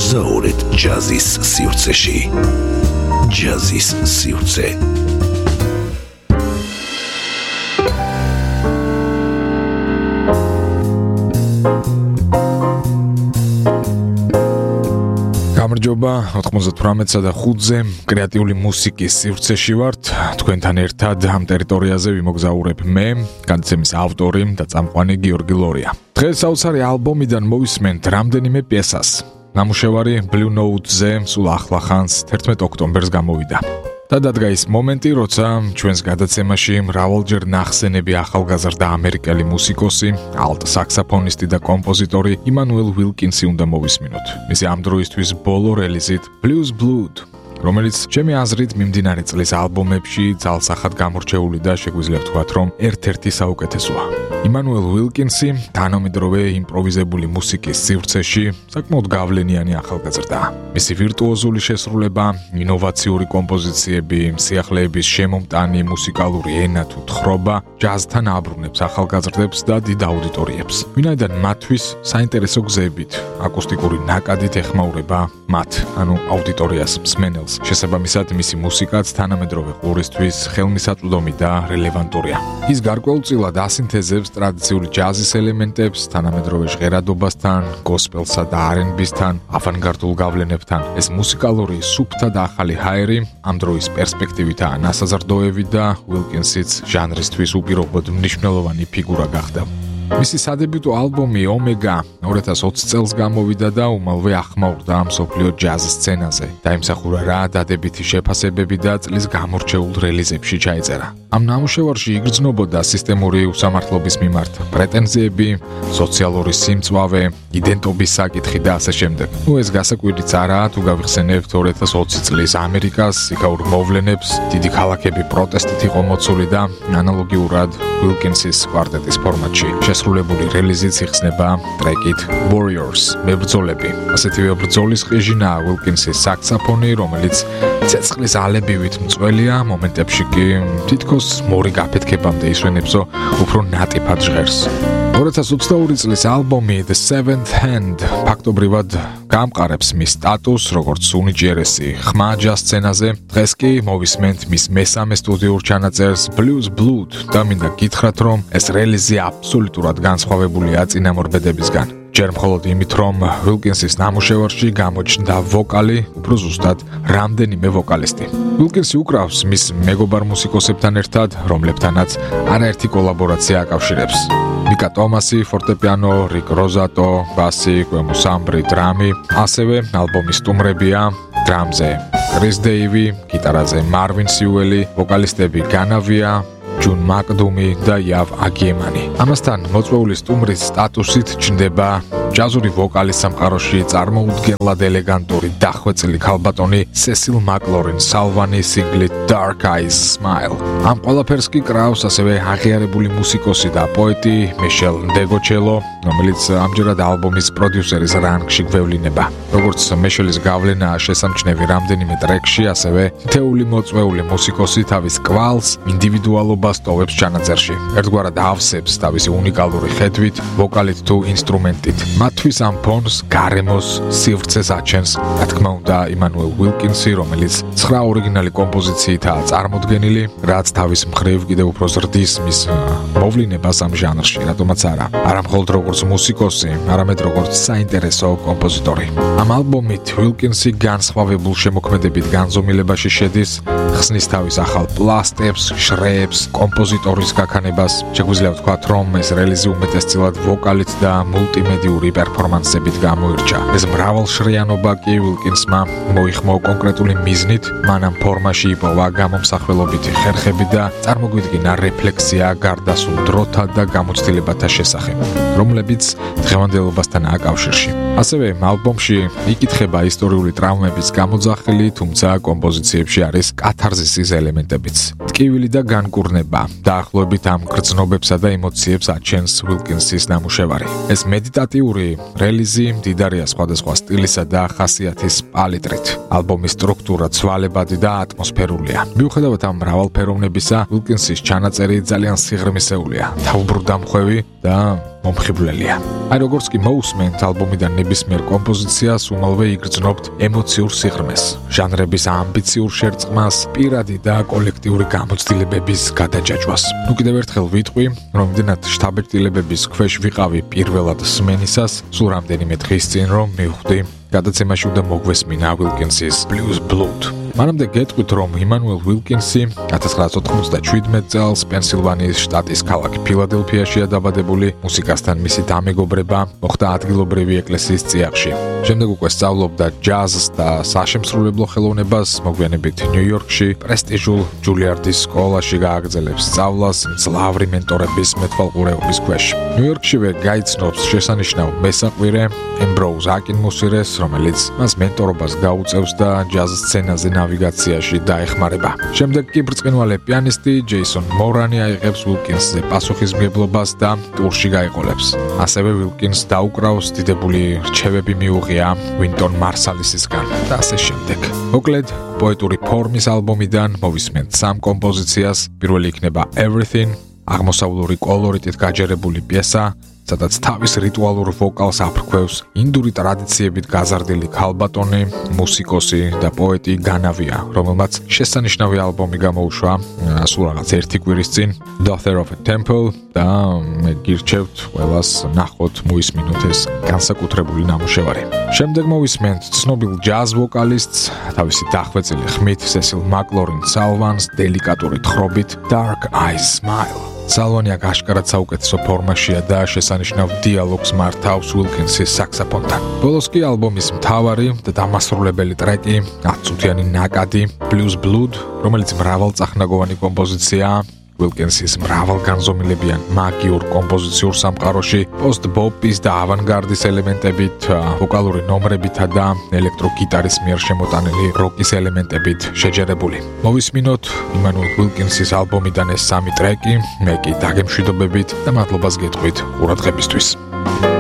მოგზაურეთ ჯაზის სივრცეში. ჯაზის სივრცე. გამარჯობა 98-სა და 5-ზე კრეატიული მუსიკის სივრცეში ვართ. თქვენთან ერთად ამ ტერიტორიაზე ვიმოგზაურებ მე, განცემის ავტორი და წამყვანი გიორგი ლორია. დღეს საოცარი ალბომიდან მოვისმენთ რამდენიმე პიესას. ნამუშევარი Blue Note-ზე სულ ახლახანს 11 ოქტომბერს გამოვიდა. და დადგა ის მომენტი, როცა ჩვენს გადაცემაში მრავალჯერ ნახსენები ახალგაზრდა ამერიკელი მუსიკოსი, ალტ საქსაფონისტი და კომპოზიტორი იმანუელ ვილკინსი უნდა მოვისმინოთ. მისი ამ დროისთვის ბოლო რელიზით Blues Blood, რომელიც ჩემი აზრით მიმდინარე წლის ალბომებში ძალსახად გამორჩეული და შეგვიძლია ვთქვათ, რომ ერთ-ერთი საუკეთესოა. იმანუელ ვილკინსი თანამედროვე იმპროვიზებული მუსიკის სივრცეში საკმაოდ გავლენიანი ახალგაზრდაა. მისი ვირტუოზული შესრულება, ინოვაციური კომპოზიციები, სიახლეების შემომტანი მუსიკალური ენა თუ თხრობა ჯაზთან აბრუნებს ახალგაზრდებს და დიდ აუდიტორიებს. ვინაიდან მათთვის საინტერესო გზებით, აკუსტიკური ნაკადით ეხმაურება მათ, ანუ აუდიტორიას, მსმენელს. შესაბამისად, მისი მუსიკაც თანამედროვე ყურისთვის ხელმისაწვდომი და რელევანტურია. ის გარკვეულწილად ასინთეზებს ტრადიციული ჯაზის ელემენტებს თანამედროვე ჟღერადობასთან, გოსპელსა და R&B-სთან, ავანგარდულ გავლენებთან. ეს მუსიკალური სუფთა და ახალი ჰაერი ამ დროის პერსპექტივითაა ნასაზრდოები და ვილკინსიც ჟანრისთვის უპირობოდ მნიშვნელოვანი ფიგურა გახდა. მისი სადებიუტო ალბომი Omega 2020 წელს გამოვიდა და უმალვე ახმაურდა მსოფლიო ჯაზ სცენაზე. დაიმსახურა რა დადებითი შეფასებები და წლის გამორჩეულ რელიზებში ჩაიწერა. ამ ნამუშევარში იგრძნობოდა სისტემური უსამართლობის მიმართ პრეტენზიები, სოციალური სიმწვავე, იდენტობის საკითხი და ასე შემდეგ. ეს გასაკვირიც არაა, თუ გავიხსენებთ 2020 წლის ამერიკას, იქაურ მოვლენებს, დიდი ქალაქები პროტესტით იყო მოცული და ანალოგიურად ვილკინსის კვარტეტის ფორმატში შესრულებული რელიზიც იხსნება ტრეკით Warriors, მებრძოლები. ასეთივე ბრძოლის ყიჟინაა ვილკინსის საქსაფონი, რომელიც ცეცხლის ალებივით მწველია, მომენტებში კი თითქოს მორი გაფეთქებამდე ისვენებსო უფრო ნატიფად ჟღერს. 2022 წლის ალბომი The Seventh Hand ფაქტობრივად გამყარებს მის სტატუსს, როგორც უნიჭიერესი ხმა ჯაზ სცენაზე. დღეს კი მოვისმენთ მის მესამე სტუდიურ ჩანაწერს Blues Blood და მინდა გითხრათ, რომ ეს რელიზი აბსოლუტურად განსხვავებულია წინამორბედებისგან. ჯერ მხოლოდ იმით, რომ ვილკინსის ნამუშევარში გამოჩნდა ვოკალი, უფრო ზუსტად რამდენიმე ვოკალისტი. ვილკინსი უკრავს მის მეგობარ მუსიკოსებთან ერთად, რომლებთანაც არაერთი კოლაბორაცია აკავშირებს. მიკა ტომასი, ფორტეპიანო, რიკ როზატო, ბასი, კვემო სამბრი, დრამი, ასევე ალბომის სტუმრებია დრამზე კრის დეივი, გიტარაზე მარვინ სიუელი, ვოკალისტები განავია, ჯუნ მაკდუმი და იავ აგიემანი. ამასთან მოწვეული სტუმრის სტატუსით ჩნდება ჯაზური ვოკალის სამყაროში წარმოუდგენლად ელეგანტური დახვეწილი ქალბატონი სესილ მაკლორინ სალვანი სინგლით Dark Eyes Smile. ამ ყველაფერს კი კრავს ასევე აღიარებული მუსიკოსი და პოეტი მიშელ ნდეგოჩელო, რომელიც ამჯერად ალბომის პროდიუსერის რანგში გვევლინება. როგორც მიშელის გავლენაა შესამჩნევი რამდენიმე ტრეკში, ასევე თითეული მოწვეული მუსიკოსი თავის კვალს, ინდივიდუალობას ტოვებს ჩანაწერში. ერთგვარად ავსებს თავისი უნიკალური ხედვით, ვოკალით თუ ინსტრუმენტით. მათთვის ამ ფონს, გარემოს, სივრცეს აჩენს, რა თქმა უნდა, იმანუელ ვილკინსი, რომელიც 9 ორიგინალი კომპოზიციითაა წარმოდგენილი, რაც თავის მხრივ კიდევ უფრო ზრდის მის მოვლენებას ამ ჟანრში, რატომაც არა. არა მხოლოდ როგორც მუსიკოსი, არამედ როგორც საინტერესო კომპოზიტორი. ამ ალბომით ვილკინსი განსხვავებულ შემოქმედებით განზომილებაში შედის, ხსნის თავის ახალ პლასტებს, შრეებს, კომპოზიტორის გაქანებას. შეგვიძლია ვთქვათ, რომ ეს რელიზი უმეტესწილად ვოკალით და მულტიმედიური პერფორმანსებით გამოირჩა. ეს მრავალშრიანობა კი ვილკინსმა მოიხმო კონკრეტული მიზნით, მან ამ ფორმაში იპოვა გამომსახველობითი ხერხები და წარმოგვიდგინა რეფლექსია გარდასულ დროთა და გამოცდილებათა შესახებ, რომლებიც დღევანდელობასთან აკავშირში. ასევე ალბომში იკითხება ისტორიული ტრავმების გამოძახილი, თუმცა კომპოზიციებში არის კათარზისის ელემენტებიც. ტკივილი და განკურნება დაახლოებით ამ გრძნობებსა და ემოციებს აჩენს ვილკინსის ნამუშევარი. ეს მედიტატიური რელიზი მდიდარია სხვადასხვა სტილისა და ხასიათის პალიტრით. ალბომის სტრუქტურა ცვალებადი და ატმოსფერულია. მიუხედავად ამ მრავალფეროვნებისა, ვილკინსის ჩანაწერი ძალიან სიღრმისეულია, თავბრუდამხვევი და მომხიბვლელია. აი როგორც კი მოусმენთ ალბომიდან ნებისმიერ კომპოზიციას, უმალვე იგრძნობთ ემოციურ სიღრმეს, ჟანრების ამბიციურ შერწყმას, პირადი და კოლექტიური გამოცდილებების გადაჯაჭვას. ნუ კიდევ ერთხელ ვიტყვი, რომ იმდენად შთაბეჭდილებების ქვეშ ვიყავი პირველად სმენისას, სულ რამდენიმე დღის წინ რომ მივხვდი გადაცემაში უნდა მოგვესმინა Wilkins-ის Blues Blood. მანამდე გეტყვით, რომ იმანუელ ვილკინსი 1997 წელს პენსილვანიის შტატის ქალაქ ფილადელფიაშია დაბადებული. მუსიკასთან მისი დამეგობრება მოხდა ადგილობრივი ეკლესიის წიაღში. შემდეგ უკვე სწავლობდა ჯაზს და საშემსრულებლო ხელოვნებას, მოგვიანებით ნიუ-იორკში პრესტიჟულ ჯულიარდის სკოლაში გააგრძელებს სწავლას მძლავრი მენტორების მეთვალყურეობის ქვეშ. ნიუ-იორკშივე გაიცნობს შესანიშნავ მესაყვირე ემბროუზ აკინმუსირეს, რომელიც მას მენტორობას გაუწევს და ჯაზ სცენაზე ნავიგაციაში დაეხმარება. შემდეგ კი ბრწყინვალე პიანისტი ჯეისონ მორანი აიღებს ვილკინსზე პასუხისმგებლობას და ტურში გაიყოლებს. ასევე ვილკინს დაუკრავს დიდებული რჩევები მიუღია ვინტონ მარსალისისგან და ასე შემდეგ. მოკლედ, პოეტური ფორმის ალბომიდან მოვისმენთ 3 კომპოზიციას. პირველი იქნება Everything, აღმოსავლური კოლორიტით გაჯერებული პიესა, სადაც თავის რიტუალურ ვოკალს აფრქვევს ინდური ტრადიციებით გაზარდილი ქალბატონი, მუსიკოსი და პოეტი განავია, რომელმაც შესანიშნავი ალბომი გამოუშვა სულ რაღაც 1 კვირის წინ, Daughter of a Temple და მე გირჩევთ ყველას ნახოთ, მოისმინოთ ეს განსაკუთრებული ნამუშევარი. შემდეგ მოვისმენთ ცნობილ ჯაზ ვოკალისტს, თავისი დახვეწილი ხმით სესილ მაკლორინ სალვანს, დელიკატური თხრობით Dark Eyes Smile. სალვანი აშკარად საუკეთესო ფორმაშია და შესანიშნავ დიალოგს მართავს ვილკინსის საქსაფონთან. ბოლოს კი ალბომის მთავარი და დამასრულებელი ტრეკი, 10 წუთიანი ნაკადი Blues Blood, რომელიც მრავალწახნაგოვანი კომპოზიციაა. ვილკინსის მრავალგანზომილებიან მაგიურ კომპოზიციურ სამყაროში პოსტ-ბოპის და ავანგარდის ელემენტებით, ვოკალური ნომრებითა და ელექტროგიტარის მიერ შემოტანილი როკის ელემენტებით შეჯერებული. მოვისმინოთ იმანუელ ვილკინსის ალბომიდან ეს 3 ტრეკი, მე კი დაგემშვიდობებით და მადლობას გეტყვით ყურადღებისთვის.